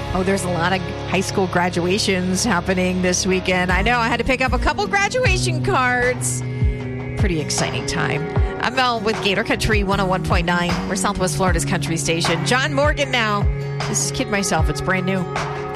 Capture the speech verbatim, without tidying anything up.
Oh, there's a lot of high school graduations happening this weekend. I know. I had to pick up a couple graduation cards. Pretty exciting time. I'm Mel with Gator Country one oh one point nine. We're Southwest Florida's country station. John Morgan now. This is Kid Myself. It's brand new.